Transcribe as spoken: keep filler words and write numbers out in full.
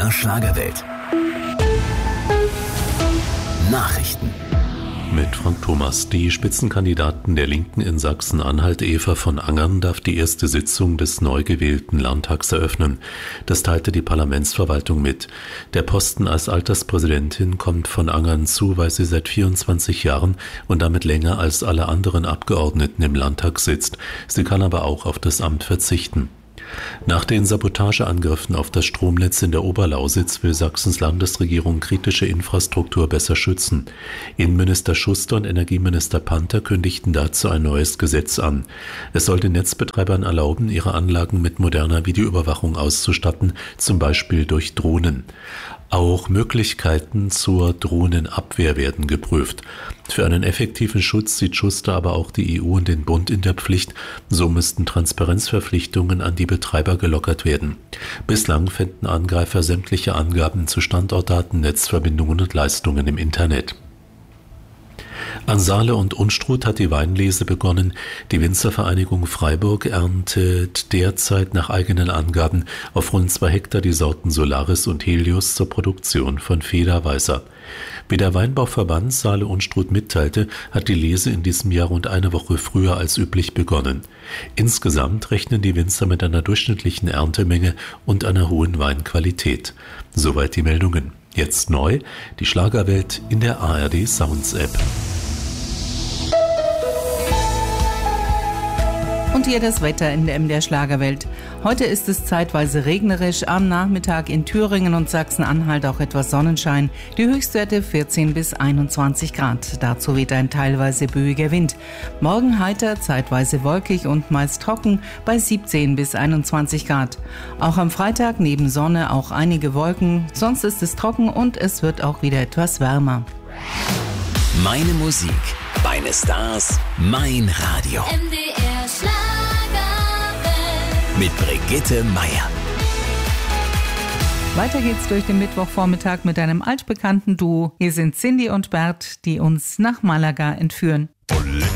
der Schlagerwelt. Nachrichten. Mit Frank Thomas. Die Spitzenkandidaten der Linken in Sachsen-Anhalt, Eva von Angern, darf die erste Sitzung des neu gewählten Landtags eröffnen. Das teilte die Parlamentsverwaltung mit. Der Posten als Alterspräsidentin kommt von Angern zu, weil sie seit vierundzwanzig Jahren und damit länger als alle anderen Abgeordneten im Landtag sitzt. Sie kann aber auch auf das Amt verzichten. Nach den Sabotageangriffen auf das Stromnetz in der Oberlausitz will Sachsens Landesregierung kritische Infrastruktur besser schützen. Innenminister Schuster und Energieminister Panther kündigten dazu ein neues Gesetz an. Es soll den Netzbetreibern erlauben, ihre Anlagen mit moderner Videoüberwachung auszustatten, zum Beispiel durch Drohnen. Auch Möglichkeiten zur Drohnenabwehr werden geprüft. Für einen effektiven Schutz sieht Schuster aber auch die E U und den Bund in der Pflicht. So müssten Transparenzverpflichtungen an die Betreiber gelockert werden. Bislang fänden Angreifer sämtliche Angaben zu Standortdaten, Netzverbindungen und Leistungen im Internet. An Saale und Unstrut hat die Weinlese begonnen. Die Winzervereinigung Freiburg erntet derzeit nach eigenen Angaben auf rund zwei Hektar die Sorten Solaris und Helios zur Produktion von Federweißer. Wie der Weinbauverband Saale-Unstrut mitteilte, hat die Lese in diesem Jahr rund eine Woche früher als üblich begonnen. Insgesamt rechnen die Winzer mit einer durchschnittlichen Erntemenge und einer hohen Weinqualität. Soweit die Meldungen. Jetzt neu, die Schlagerwelt in der A R D Sounds App. Und hier das Wetter in der M D R Schlagerwelt. Heute ist es zeitweise regnerisch, am Nachmittag in Thüringen und Sachsen-Anhalt auch etwas Sonnenschein. Die Höchstwerte vierzehn bis einundzwanzig Grad. Dazu weht ein teilweise böiger Wind. Morgen heiter, zeitweise wolkig und meist trocken bei siebzehn bis einundzwanzig Grad. Auch am Freitag neben Sonne auch einige Wolken. Sonst ist es trocken und es wird auch wieder etwas wärmer. Meine Musik, meine Stars, mein Radio. M D R Schlagerwelt Mit Brigitte Meier. Weiter geht's durch den Mittwochvormittag mit einem altbekannten Duo. Hier sind Cindy und Bert, die uns nach Malaga entführen.